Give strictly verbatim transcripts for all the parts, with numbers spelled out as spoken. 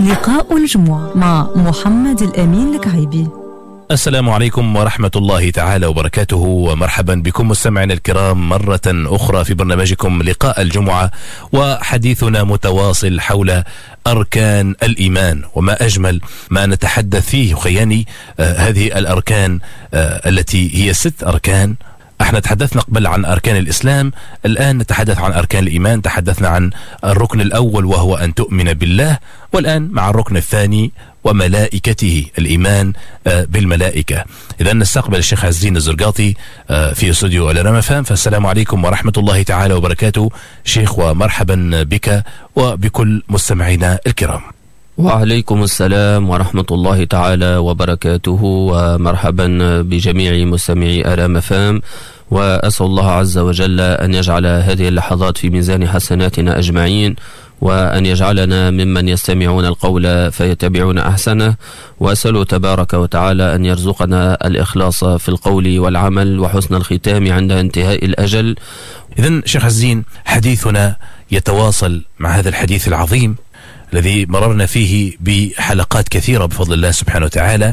لقاء الجمعة مع محمد الأمين الكعيبي. السلام عليكم ورحمة الله تعالى وبركاته، ومرحبا بكم مستمعينا الكرام مرة أخرى في برنامجكم لقاء الجمعة، وحديثنا متواصل حول أركان الإيمان، وما أجمل ما نتحدث فيه خياني آه هذه الأركان آه التي هي ست أركان. احنا تحدثنا قبل عن أركان الإسلام، الآن نتحدث عن أركان الإيمان. تحدثنا عن الركن الأول وهو أن تؤمن بالله، والآن مع الركن الثاني وملائكته، الإيمان بالملائكة. إذا نستقبل الشيخ عز الدين الزرقاطي في استوديو الرام اف ام. فالسلام عليكم ورحمة الله تعالى وبركاته شيخ، ومرحبا بك وبكل مستمعينا الكرام. وعليكم السلام ورحمة الله تعالى وبركاته، ومرحبا بجميع مستمعي الرام اف ام، وأسأل الله عز وجل أن يجعل هذه اللحظات في ميزان حسناتنا أجمعين، وأن يجعلنا ممن يستمعون القول فيتبعون أحسنه، وأسأله تبارك وتعالى أن يرزقنا الإخلاص في القول والعمل وحسن الختام عند انتهاء الأجل. إذن شيخ عزين، حديثنا يتواصل مع هذا الحديث العظيم الذي مررنا فيه بحلقات كثيرة بفضل الله سبحانه وتعالى،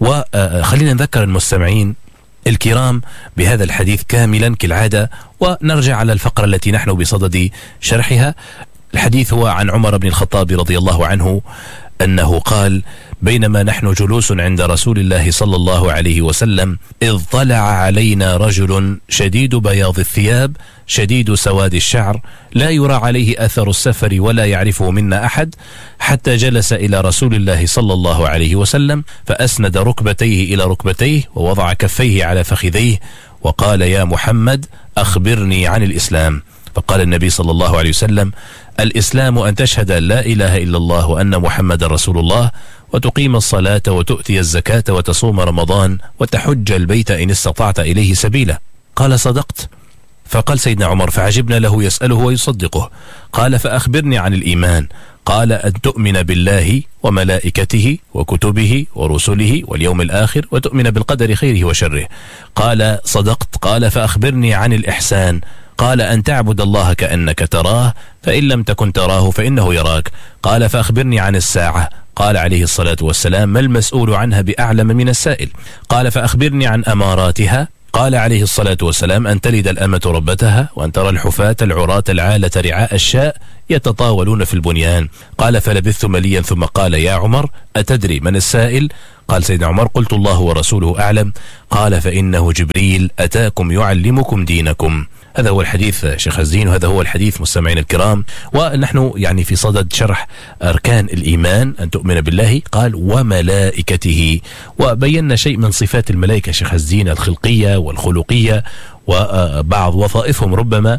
وخلينا نذكر المستمعين الكرام بهذا الحديث كاملا كالعادة، ونرجع على الفقرة التي نحن بصدد شرحها. الحديث هو عن عمر بن الخطاب رضي الله عنه أنه قال: بينما نحن جلوس عند رسول الله صلى الله عليه وسلم إذ طلع علينا رجل شديد بياض الثياب شديد سواد الشعر لا يرى عليه أثر السفر ولا يعرفه منا أحد، حتى جلس إلى رسول الله صلى الله عليه وسلم فأسند ركبتيه إلى ركبتيه ووضع كفيه على فخذيه وقال: يا محمد أخبرني عن الإسلام. فقال النبي صلى الله عليه وسلم: الإسلام أن تشهد لا إله إلا الله وأن محمد رسول الله، وتقيم الصلاة وتؤتي الزكاة وتصوم رمضان وتحج البيت إن استطعت إليه سبيلا. قال: صدقت. فقال سيدنا عمر فعجبنا له يسأله ويصدقه. قال: فأخبرني عن الإيمان. قال: أن تؤمن بالله وملائكته وكتبه ورسله واليوم الآخر وتؤمن بالقدر خيره وشره. قال: صدقت. قال: فأخبرني عن الإحسان. قال: أن تعبد الله كأنك تراه، فإن لم تكن تراه فإنه يراك. قال: فأخبرني عن الساعة. قال عليه الصلاة والسلام: ما المسؤول عنها بأعلم من السائل. قال: فأخبرني عن أماراتها. قال عليه الصلاة والسلام: أن تلد الأمة ربتها، وأن ترى الحفاة العراة العالة رعاء الشاء يتطاولون في البنيان. قال: فلبثت مليا ثم قال: يا عمر أتدري من السائل؟ قال سيدنا عمر: قلت الله ورسوله أعلم. قال: فإنه جبريل أتاكم يعلمكم دينكم. هذا هو الحديث شيخ الزين، وهذا هو الحديث مستمعين الكرام، ونحن يعني في صدد شرح أركان الإيمان. أن تؤمن بالله، قال وملائكته، وبينا شيء من صفات الملائكة شيخ الزين الخلقية والخلقية وبعض وظائفهم ربما.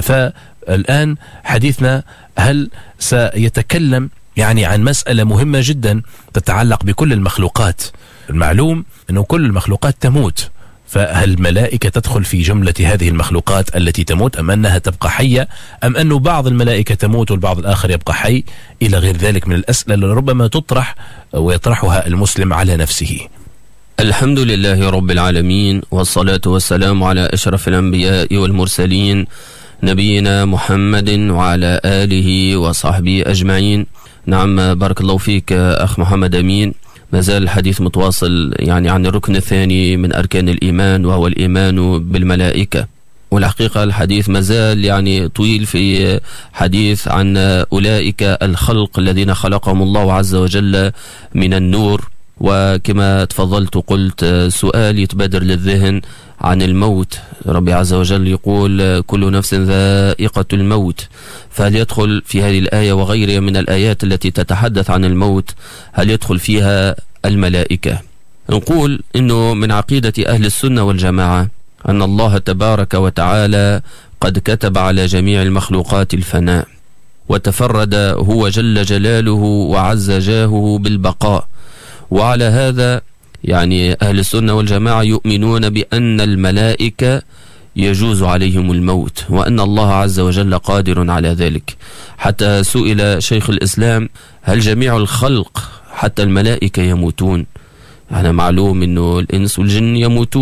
فالآن حديثنا هل سيتكلم يعني عن مسألة مهمة جدا تتعلق بكل المخلوقات. المعلوم أنه كل المخلوقات تموت، فهل الملائكة تدخل في جملة هذه المخلوقات التي تموت، أم أنها تبقى حية، أم أنه بعض الملائكة تموت والبعض الآخر يبقى حي، إلى غير ذلك من الأسئلة اللي ربما تطرح ويطرحها المسلم على نفسه. الحمد لله رب العالمين، والصلاة والسلام على أشرف الأنبياء والمرسلين نبينا محمد وعلى آله وصحبه أجمعين. نعم، بارك الله فيك أخ محمد أمين. ما زال الحديث متواصل يعني عن الركن الثاني من أركان الإيمان، وهو الإيمان بالملائكة. والحقيقة الحديث ما زال يعني طويل في حديث عن أولئك الخلق الذين خلقهم الله عز وجل من النور. وكما تفضلت قلت سؤال يتبادر للذهن عن الموت. ربي عز وجل يقول: كل نفس ذائقة الموت. فهل يدخل في هذه الآية وغيرها من الآيات التي تتحدث عن الموت، هل يدخل فيها الملائكة؟ نقول إنه من عقيدة أهل السنة والجماعة أن الله تبارك وتعالى قد كتب على جميع المخلوقات الفناء، وتفرد هو جل جلاله وعز جاهه بالبقاء. وعلى هذا يعني أهل السنة والجماعة يؤمنون بأن الملائكة يجوز عليهم الموت، وأن الله عز وجل قادر على ذلك. حتى سئل شيخ الإسلام: هل جميع الخلق حتى الملائكة يموتون؟ يعني معلوم أنه الإنس والجن يموتون،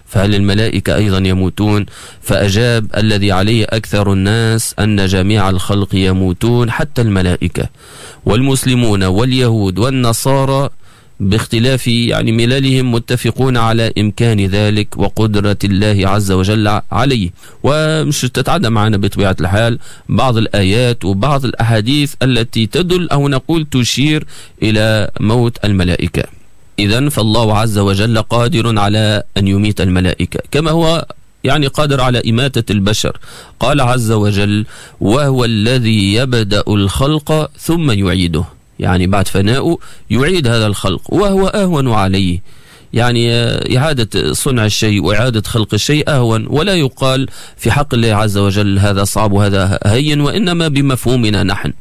فهل الملائكة أيضا يموتون؟ فأجاب: الذي عليه أكثر الناس أن جميع الخلق يموتون حتى الملائكة، والمسلمون واليهود والنصارى باختلاف يعني مللهم متفقون على إمكان ذلك وقدرة الله عز وجل عليه. ومش تتعدى معنا بطبيعة الحال بعض الآيات وبعض الأحاديث التي تدل أو نقول تشير إلى موت الملائكة. إذن فالله عز وجل قادر على أن يميت الملائكة كما هو يعني قادر على إماتة البشر. قال عز وجل: وهو الذي يبدأ الخلق ثم يعيده، يعني بعد فناؤه يعيد هذا الخلق، وهو أهون عليه. يعني إعادة صنع الشيء وإعادة خلق الشيء أهون، ولا يقال في حق الله عز وجل هذا صعب وهذا هين، وإنما بمفهومنا نحن.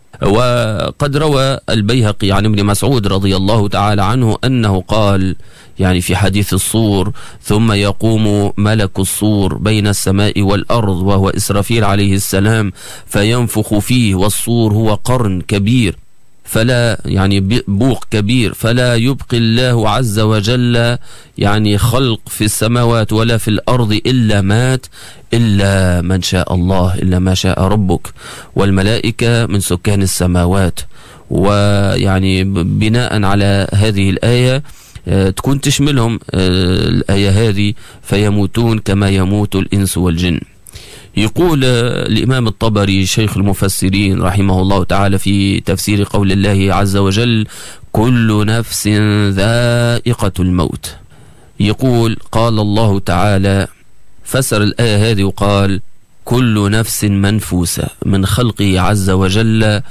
وقد روى البيهقي عن ابن مسعود رضي الله تعالى عنه أنه قال يعني في حديث الصور: ثم يقوم ملك الصور بين السماء والأرض وهو إسرافيل عليه السلام فينفخ فيه، والصور هو قرن كبير فلا يعني بوق كبير، فلا يبقي الله عز وجل يعني خلق في السماوات ولا في الأرض إلا مات إلا من شاء الله، إلا ما شاء ربك. والملائكة من سكان السماوات. ويعني بناء على هذه الآية تكون تشملهم الآية هذه: فيموتون كما يموت الإنس والجن. يقول الإمام الطبري شيخ المفسرين رحمه الله تعالى في تفسير قول الله عز وجل: كل نفس ذائقة الموت. يقول: قال الله تعالى، فسر الآية هذه وقال: كل نفس منفوسة من خلقه عز وجل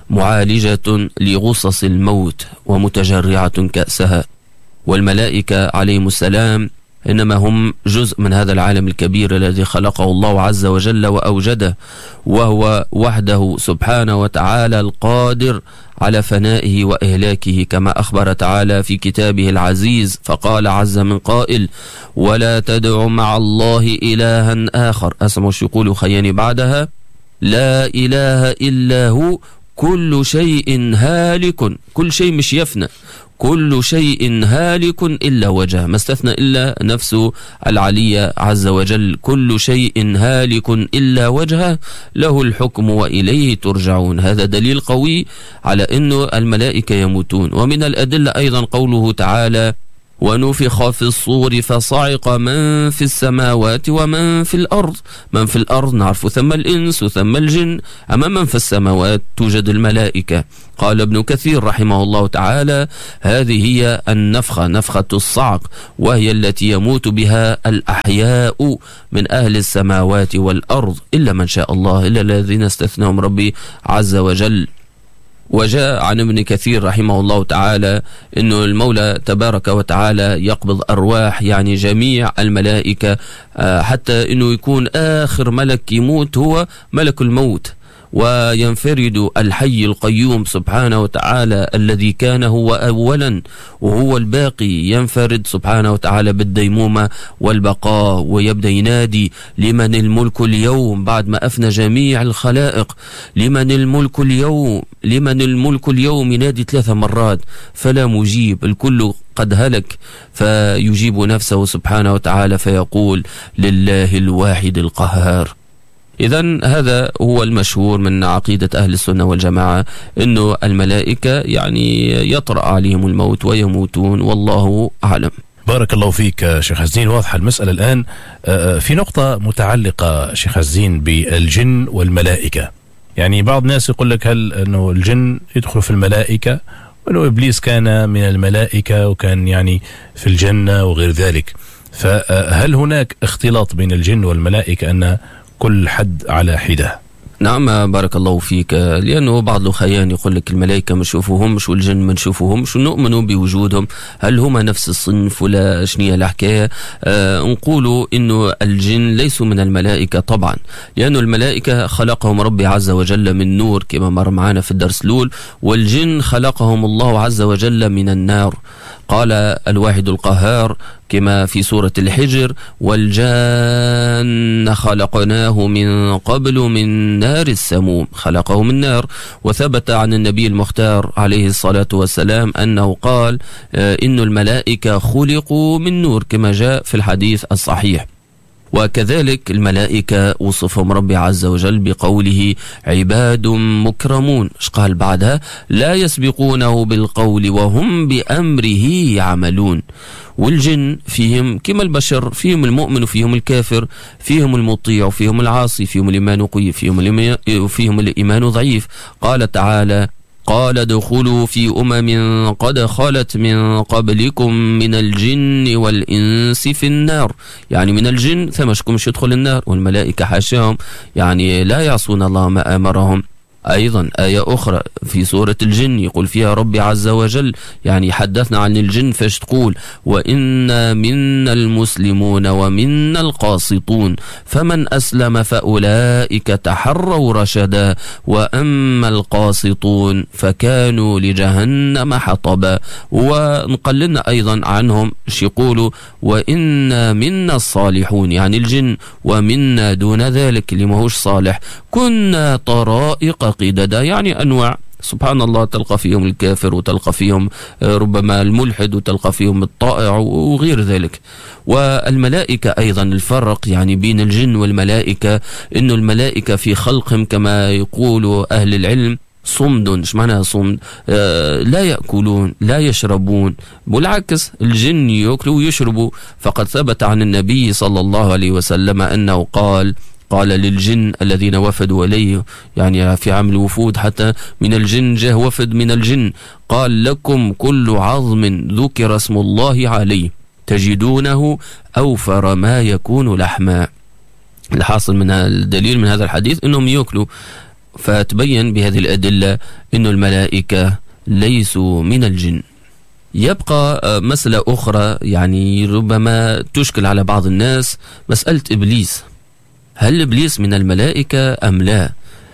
معالجة لغصص الموت ومتجرعة كأسها. والملائكة عليهم السلام إنما هم جزء من هذا العالم الكبير الذي خلقه الله عز وجل وأوجده، وهو وحده سبحانه وتعالى القادر على فنائه وإهلاكه، كما أخبر تعالى في كتابه العزيز فقال عز من قائل: ولا تدع مع الله إلها آخر. أسمع شو يقولوا خياني بعدها: لا إله إلا هو كل شيء هالك. كل شيء مش يفنى، كل شيء هالك إلا وجهه، ما استثنى إلا نفسه العلي عز وجل. كل شيء هالك إلا وجهه له الحكم وإليه ترجعون. هذا دليل قوي على أن الملائكة يموتون. ومن الأدلة أيضا قوله تعالى: ونفخ في الصور فصعق من في السماوات ومن في الأرض. من في الأرض نعرف ثم الإنس وثم الجن، أما من في السماوات توجد الملائكة. قال ابن كثير رحمه الله تعالى: هذه هي النفخة، نفخة الصعق، وهي التي يموت بها الأحياء من أهل السماوات والأرض إلا من شاء الله، إلا الذين استثناهم ربي عز وجل. وجاء عن ابن كثير رحمه الله تعالى أنه المولى تبارك وتعالى يقبض أرواح يعني جميع الملائكة، حتى أنه يكون آخر ملك يموت هو ملك الموت، وينفرد الحي القيوم سبحانه وتعالى الذي كان هو أولا وهو الباقي، ينفرد سبحانه وتعالى بالديمومة والبقاء، ويبدأ ينادي: لمن الملك اليوم، بعد ما أفنى جميع الخلائق. لمن الملك اليوم، لمن الملك اليوم، ينادي ثلاث مرات فلا مجيب، الكل قد هلك. فيجيب نفسه سبحانه وتعالى فيقول: لله الواحد القهار. إذن هذا هو المشهور من عقيدة أهل السنة والجماعة، أنه الملائكة يعني يطرأ عليهم الموت ويموتون، والله أعلم. بارك الله فيك شيخ الزين. واضحة المسألة الآن. في نقطة متعلقة شيخ الزين بالجن والملائكة. يعني بعض الناس يقول لك هل أنه الجن يدخل في الملائكة، وأنه إبليس كان من الملائكة وكان يعني في الجنة وغير ذلك، فهل هناك اختلاط بين الجن والملائكة أن كل حد على حدة؟ نعم بارك الله فيك، لأنه بعض الخيان يقول لك الملائكة ما نشوفوهمش والجن ما نشوفوهمش ونؤمنوا بوجودهم، هل هما نفس الصنف ولا شنية الحكاية؟ آه نقولوا إنه الجن ليسوا من الملائكة طبعا، لأنه الملائكة خلقهم ربي عز وجل من نور كما مر معنا في الدرس الأول، والجن خلقهم الله عز وجل من النار. قال الواحد القهار كما في سورة الحجر: والجان خلقناه من قبل من نار السموم، خلقه من نار. وثبت عن النبي المختار عليه الصلاة والسلام أنه قال إن الملائكة خلقوا من نور كما جاء في الحديث الصحيح. وكذلك الملائكة وصفهم ربي عز وجل بقوله عباد مكرمون، ايش قال بعدها؟ لا يسبقونه بالقول وهم بأمره يعملون. والجن فيهم كما البشر، فيهم المؤمن وفيهم الكافر، فيهم المطيع وفيهم العاصي، فيهم الإيمان قوي وفيهم الإيمان ضعيف. قال تعالى قال ادخلوا في أمم قد خلت من قبلكم من الجن والإنس في النار، يعني من الجن ثمشكمش يدخل النار، والملائكة حاشاهم يعني لا يعصون الله ما أمرهم. أيضا آية أخرى في سورة الجن يقول فيها ربي عز وجل، يعني حدثنا عن الجن فاش تقول وإنا منا المسلمون ومنا القاسطون فمن أسلم فأولئك تحروا رشدا وأما القاسطون فكانوا لجهنم حطبا. ونقلنا أيضا عنهم يقولوا وإنا منا الصالحون، يعني الجن، ومنا دون ذلك اللي ماهوش صالح كنا طرائق قددا، يعني أنواع. سبحان الله، تلقى فيهم الكافر وتلقى فيهم ربما الملحد وتلقى فيهم الطائع وغير ذلك. والملائكة أيضا الفرق يعني بين الجن والملائكة إنه الملائكة في خلقهم كما يقول أهل العلم صمد. ايش معناها صمد؟ آه لا يأكلون لا يشربون، بالعكس الجن يأكلوا ويشربوا. فقد ثبت عن النبي صلى الله عليه وسلم أنه قال قال للجن الذين وفدوا إليه، يعني في عام الوفود حتى من الجن جاء وفد من الجن، قال لكم كل عظم ذكر اسم الله عليه تجدونه أوفر ما يكون لحما. الحاصل من الدليل من هذا الحديث أنهم يأكلوا. فتبين بهذه الأدلة أن الملائكة ليسوا من الجن. يبقى مسألة أخرى يعني ربما تشكل على بعض الناس، مسألة إبليس. هل إبليس من الملائكة أم لا؟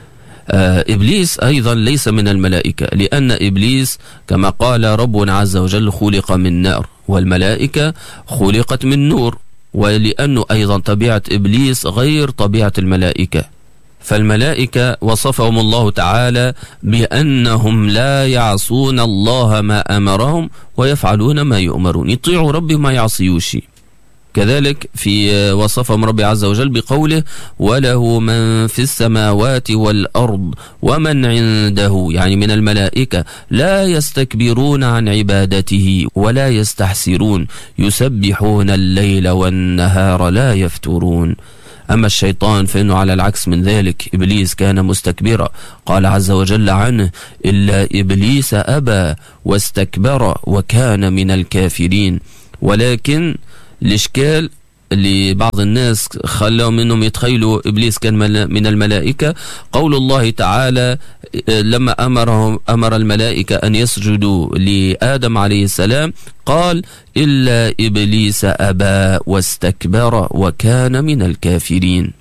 آه إبليس أيضا ليس من الملائكة، لأن إبليس كما قال ربنا عز وجل خلق من نار، والملائكة خلقت من نور، ولأنه أيضا طبيعة إبليس غير طبيعة الملائكة. فالملائكة وصفهم الله تعالى بأنهم لا يعصون الله ما أمرهم ويفعلون ما يؤمرون، يطيعوا ربي ما يعصيوش. كذلك في وصفهم ربي عز وجل بقوله وله من في السماوات والأرض ومن عنده، يعني من الملائكة لا يستكبرون عن عبادته ولا يستحسرون يسبحون الليل والنهار لا يفترون. أما الشيطان فإنه على العكس من ذلك، إبليس كان مستكبرا، قال عز وجل عنه إلا إبليس أبى واستكبر وكان من الكافرين. ولكن الإشكال اللي بعض الناس خلاهم منهم يتخيلوا إبليس كان من الملائكة قول الله تعالى لما أمرهم أمر الملائكة أن يسجدوا لآدم عليه السلام قال إلا إبليس أبى واستكبر وكان من الكافرين.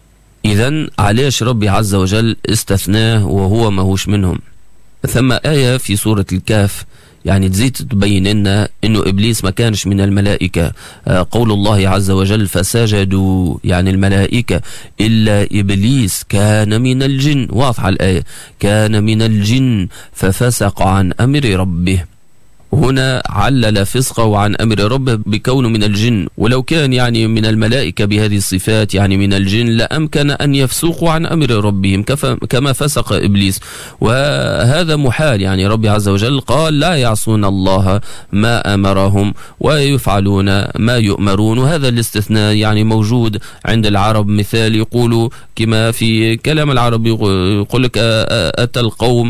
إذن علاش ربي عز وجل استثناه وهو ماهوش منهم؟ ثم آية في سورة الكهف يعني تزيد تبين لنا انه ابليس ما كانش من الملائكة. آه قول الله عز وجل فسجدوا يعني الملائكة الا ابليس كان من الجن، واضحة الآية، كان من الجن ففسق عن امر ربه. هنا علل فسقه عن أمر ربه بكونه من الجن، ولو كان يعني من الملائكة بهذه الصفات يعني من الجن لأمكن أن يفسقوا عن أمر ربهم كما فسق إبليس، وهذا محال. يعني ربي عز وجل قال لا يعصون الله ما أمرهم ويفعلون ما يؤمرون، وهذا الاستثناء يعني موجود عند العرب. مثال يقولوا كما في كلام العرب يقول لك أتى القوم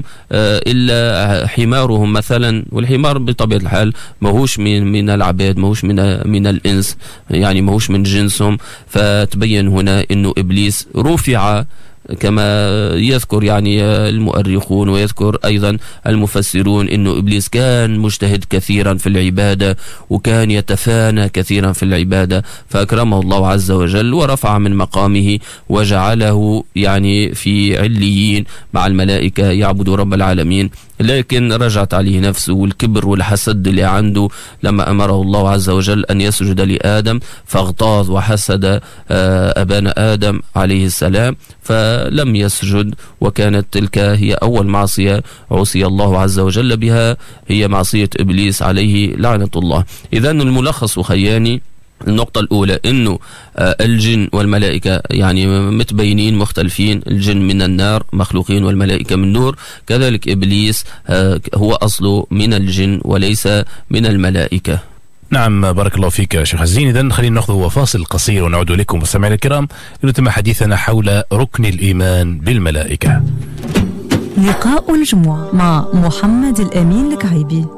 إلا حمارهم مثلا، والحمار بطبيعة الحال ماهوش من من العباد، ماهوش من من الإنس، يعني ماهوش من جنسهم. فتبين هنا إنه إبليس رفع كما يذكر يعني المؤرخون ويذكر أيضا المفسرون إنه إبليس كان مجتهد كثيرا في العبادة وكان يتفانى كثيرا في العبادة، فأكرمه الله عز وجل ورفع من مقامه وجعله يعني في عليين مع الملائكة يعبد رب العالمين. لكن رجعت عليه نفسه والكبر والحسد اللي عنده لما أمره الله عز وجل أن يسجد لآدم فاغتاظ وحسد أبانا آدم عليه السلام، فلم يسجد، وكانت تلك هي أول معصية عصي الله عز وجل بها، هي معصية إبليس عليه لعنة الله. إذن الملخص خياني، النقطة الأولى إنه الجن والملائكة يعني متبينين مختلفين، الجن من النار مخلوقين والملائكة من نور، كذلك إبليس هو أصله من الجن وليس من الملائكة. نعم، بارك الله فيك يا شيخ حزين. إذن خلينا نأخذ فاصل قصير ونعود لكم مستمعينا الكرام لنتم حديثنا حول ركن الإيمان بالملائكة. لقاء الجمعة مع محمد الأمين الكعيبي.